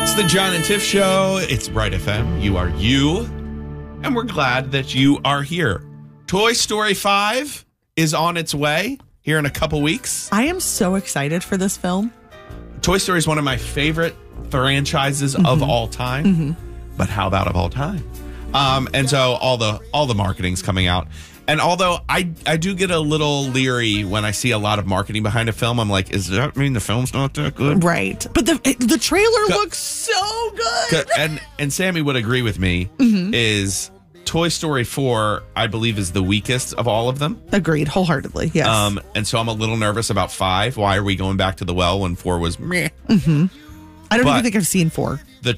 It's the John and Tiff Show. It's Bright FM. You are you. And we're glad that you are here. Toy Story 5 is on its way here in a couple weeks. I am so excited for this film. Toy Story is one of my favorite franchises of all time. But how about of all time? And so all the marketing's coming out. And although I do get a little leery when I see a lot of marketing behind a film, I'm like, does that mean the film's not that good? Right. But the trailer looks so good. And Sammy would agree with me, is Toy Story 4, I believe, is the weakest of all of them. Agreed, wholeheartedly, yes. And so I'm a little nervous about 5. Why are we going back to the well when 4 was meh? I don't even think I've seen 4.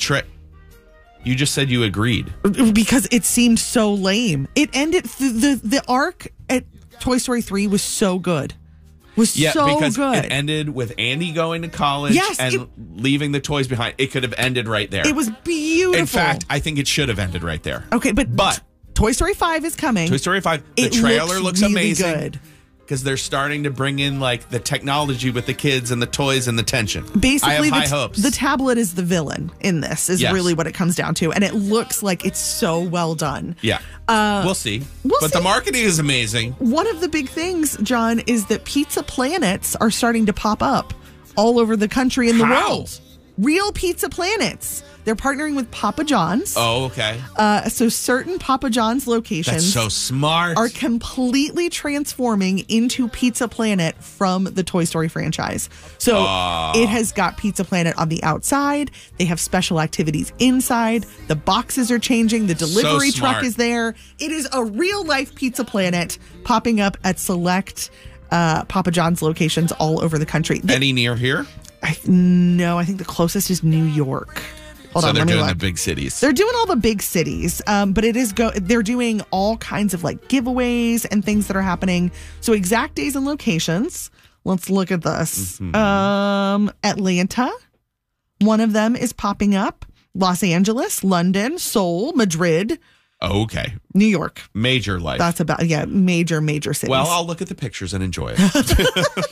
You just said you agreed. Because it seemed so lame. It ended, the arc at Toy Story 3 was so good. Because it ended with Andy going to college leaving the toys behind. It could have ended right there. It was beautiful. In fact, I think it should have ended right there. Okay, but Toy Story 5 is coming. Toy Story 5. The trailer looks really amazing. Good. Because they're starting to bring in like the technology with the kids and the toys and the tension. Basically, I have high hopes. The tablet is the villain in this, is really what it comes down to. And it looks like it's so well done. Yeah. We'll see. But the marketing is amazing. One of the big things, John, is that Pizza Planets are starting to pop up all over the country and the world. Real Pizza Planets. They're partnering with Papa John's. Oh, okay. So certain Papa John's locations That's so smart. are completely transforming into Pizza Planet from the Toy Story franchise. So it has got Pizza Planet on the outside. They have special activities inside. The boxes are changing. The delivery truck is there. It is a real-life Pizza Planet popping up at select Papa John's locations all over the country. Any near here? No, I think the closest is New York. So they're doing the big cities. They're doing all the big cities, but they're doing all kinds of like giveaways and things that are happening. So exact days and locations. Let's look at this. Atlanta, one of them is popping up. Los Angeles, London, Seoul, Madrid. Okay. New York. Major life. That's about, major cities. Well, I'll look at the pictures and enjoy it.